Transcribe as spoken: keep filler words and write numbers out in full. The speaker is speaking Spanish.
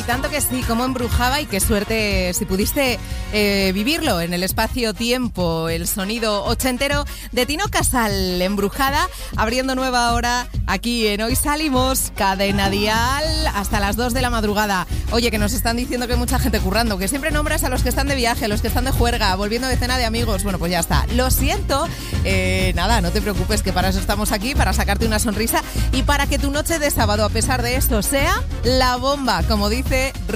tanto que sí, como embrujaba y qué suerte si pudiste eh, vivirlo en el espacio-tiempo, el sonido ochentero de Tino Casal, Embrujada, abriendo nueva hora aquí en Hoy Salimos, Cadena Dial, hasta las dos de la madrugada. Oye, que nos están diciendo que hay mucha gente currando, que siempre nombras a los que están de viaje, a los que están de juerga, volviendo de cena de amigos. Bueno, pues ya está, lo siento, eh, nada, no te preocupes, que para eso estamos aquí, para sacarte una sonrisa y para que tu noche de sábado, a pesar de esto, sea la bomba, como dice